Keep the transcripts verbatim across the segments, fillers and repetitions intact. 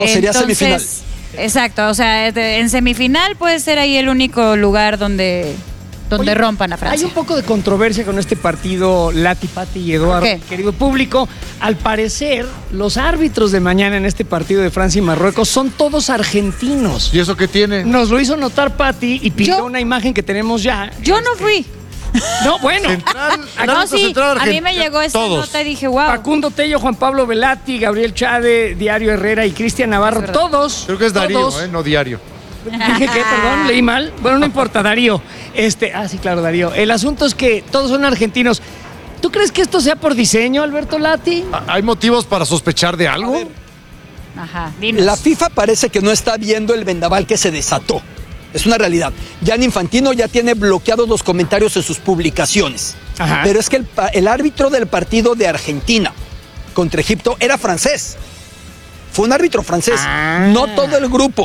O sería Entonces, semifinal. Exacto, o sea, en semifinal puede ser ahí el único lugar donde, donde Oye, rompan a Francia. Hay un poco de controversia con este partido, Lati, Pati y Eduardo, ¿Qué? querido público. Al parecer, los árbitros de mañana en este partido de Francia y Marruecos son todos argentinos. ¿Y eso qué tiene? Nos lo hizo notar Pati y pidió Yo- una imagen que tenemos ya. Yo no fui. No, bueno. Central, el No, árbitro sí, central a mí me argentino, llegó esta todos. nota y dije, wow. Facundo Tello, Juan Pablo Velati, Gabriel Chade, Diario Herrera y Cristian Navarro, Es verdad. todos. Creo que es Darío, todos. ¿eh? No Diario. Dije que, perdón, leí mal. Bueno, no importa, Darío. Este, ah, sí, claro, Darío. El asunto es que todos son argentinos. ¿Tú crees que esto sea por diseño, Alberto Lati? ¿Hay motivos para sospechar de algo? Ajá, dinos. La FIFA parece que no está viendo el vendaval que se desató. Es una realidad. Gianni Infantino ya tiene bloqueados los comentarios en sus publicaciones. Ajá. Pero es que el, pa- el árbitro del partido de Argentina contra Egipto era francés. Fue un árbitro francés. Ah. No todo el grupo,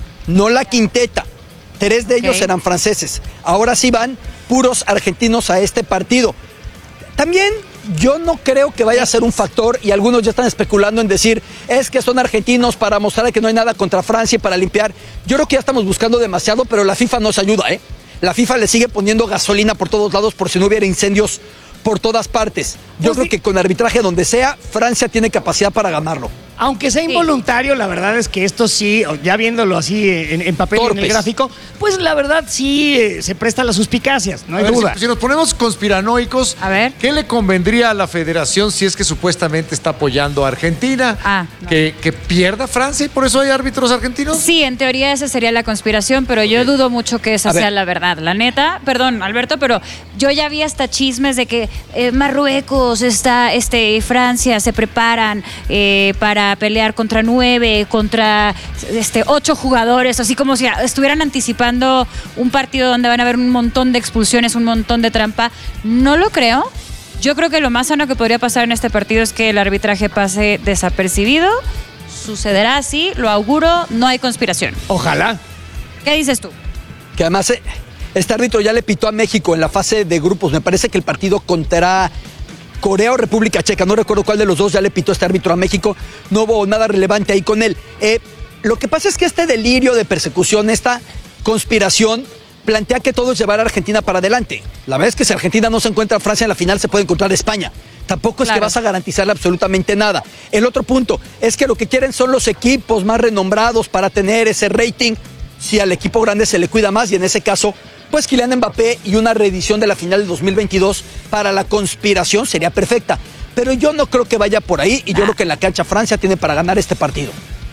no la quinteta. Tres de ellos Ok. eran franceses. Ahora sí van puros argentinos a este partido. También yo no creo que vaya a ser un factor, y algunos ya están especulando en decir, es que son argentinos para mostrar que no hay nada contra Francia y para limpiar. Yo creo que ya estamos buscando demasiado, pero la FIFA nos ayuda, ¿eh? La FIFA le sigue poniendo gasolina por todos lados por si no hubiera incendios por todas partes. Yo Pues creo sí. que con arbitraje donde sea, Francia tiene capacidad para ganarlo. Aunque sea Sí. involuntario, la verdad es que esto sí, ya viéndolo así en, en papel y en el Torpes. gráfico, pues la verdad sí eh, se presta a las suspicacias, no A hay ver, duda. si, si nos ponemos conspiranoicos, A ver. ¿qué le convendría a la federación si es que supuestamente está apoyando a Argentina? Ah, no. ¿Que, que pierda Francia y por eso hay árbitros argentinos? Sí, en teoría esa sería la conspiración, pero yo dudo mucho que esa A ver. sea la verdad. La neta, perdón, Alberto, pero yo ya vi hasta chismes de que eh, Marruecos, está, este, Francia se preparan eh, para pelear contra nueve, contra este, ocho jugadores, así como si estuvieran anticipando un partido donde van a haber un montón de expulsiones, un montón de trampa. No lo creo. Yo creo que lo más sano que podría pasar en este partido es que el arbitraje pase desapercibido. Sucederá así, lo auguro, no hay conspiración. Ojalá. ¿Qué dices tú? Que además eh, este árbitro ya le pitó a México en la fase de grupos. Me parece que el partido contra Corea o República Checa, no recuerdo cuál de los dos, ya le pitó este árbitro a México. No hubo nada relevante ahí con él. Eh, lo que pasa es que este delirio de persecución, esta conspiración, plantea que todo es llevar a Argentina para adelante. La verdad es que si Argentina no se encuentra a Francia en la final, se puede encontrar a España. Tampoco es que Claro. vas a garantizarle absolutamente nada. El otro punto es que lo que quieren son los equipos más renombrados para tener ese rating. Si al equipo grande se le cuida más, y en ese caso, pues Kylian Mbappé y una reedición de la final del dos mil veintidós para la conspiración sería perfecta. Pero yo no creo que vaya por ahí, y yo creo que en la cancha Francia tiene para ganar este partido.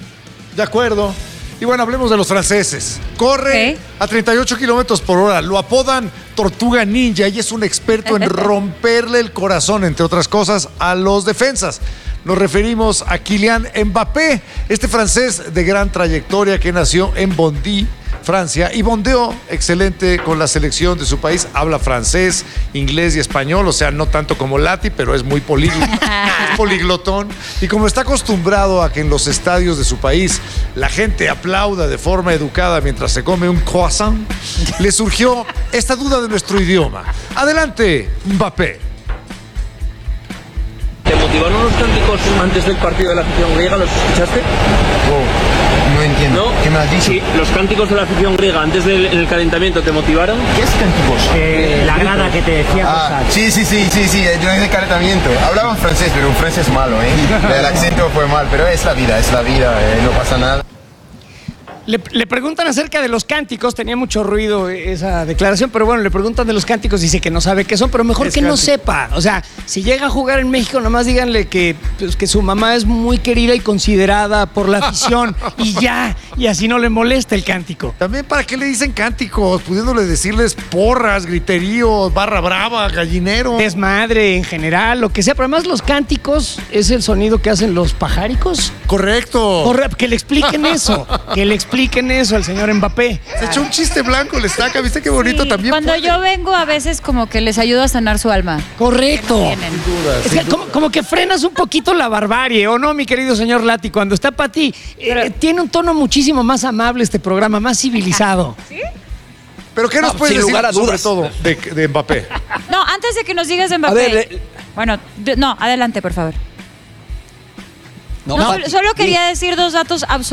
De acuerdo. Y bueno, hablemos de los franceses. Corre Ok. a treinta y ocho kilómetros por hora. Lo apodan Tortuga Ninja y es un experto en romperle el corazón, entre otras cosas, a los defensas. Nos referimos a Kylian Mbappé, este francés de gran trayectoria que nació en Bondy, Francia, y bondeó excelente con la selección de su país. Habla francés, inglés y español, o sea, no tanto como Lati, pero es muy políglota, es poliglotón. Y como está acostumbrado a que en los estadios de su país la gente aplauda de forma educada mientras se come un croissant, le surgió esta duda de nuestro idioma. Adelante, Mbappé. ¿Te motivaron los cánticos antes del partido de la afición griega? ¿Los escuchaste? No entiendo. ¿No? ¿Qué me has dicho? Sí, los cánticos de la afición griega antes del en el calentamiento, ¿te motivaron? ¿Qué es cánticos? La grada que te decía Ah, cosas. sí, sí, sí, sí, sí, yo en el calentamiento. Hablaba francés, pero un francés malo, ¿eh? El acento fue mal, pero es la vida, es la vida, eh, no pasa nada. Le, le preguntan acerca de los cánticos, tenía mucho ruido esa declaración, pero bueno, le preguntan de los cánticos, dice que no sabe qué son, pero mejor Es que no cántico. sepa. O sea, si llega a jugar en México, nomás díganle que, pues, que su mamá es muy querida y considerada por la afición, y ya, y así no le molesta el cántico. También, ¿para qué le dicen cánticos? Pudiéndole decirles porras, griterío, barra brava, gallinero. Desmadre en general, lo que sea, pero además los cánticos es el sonido que hacen los pajáricos. Correcto. Corre- que le expliquen eso, que le expliquen eso al señor Mbappé. Se echó un chiste blanco, le estaca. ¿Viste qué bonito Sí, también? Cuando puede? yo vengo a veces como que les ayudo a sanar su alma. Correcto. Tienen. Es que como, como que frenas un poquito la barbarie, ¿o no, mi querido señor Lati? Cuando está Pati, eh, tiene un tono muchísimo más amable este programa, más civilizado. ¿Pero qué nos No, puedes sin decir lugar a sobre dudas. todo de, de Mbappé? No, antes de que nos digas de Mbappé. A ver, eh, Bueno, de- no, adelante, por favor. No, No, Pati. solo, solo quería Sí. decir dos datos absolutamente